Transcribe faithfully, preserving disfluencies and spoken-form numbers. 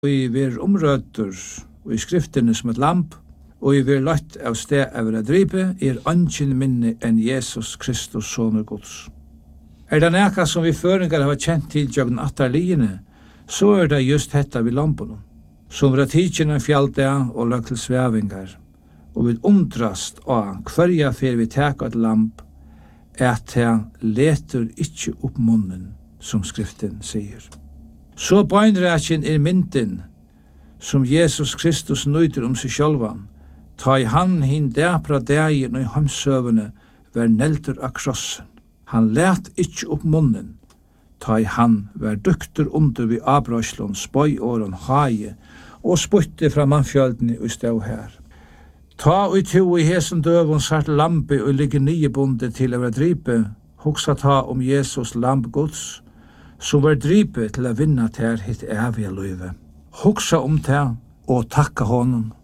Vi ver omrøtter og i skriftene som et lamp, og vi ver lagt av sted over å dripe, er anken minne enn Jesus Kristus, soner Guds. Er det nækka som vi føringar har kjent til jøgn attarliene, så er det just hetta vi lampen, som var tidkjene fjallte og løg til svevingar, og vi undrast av hverja fer vi teka et lamp, at han leter ikkje opp munnen, som skriften sier. Så bøynrækjen er mynden, som Jesus Kristus nøyder om seg sjálvan, ta i han hin dæpra dægin og i hamsøvene vær neltur av krossen. Han let ikkje opp munnen, ta i han vær dukter under vi abrøyslån, spøy åren haie, og spytte fra mannfjöldene og stå her. Ta og to i hesen døvun sart lampe og ligge nye bundet til å være dripe, hoksa ta om Jesus lamp Guds, som var dripe til å vinna ter hitt evige løyve. Hoksa om det og takka honom.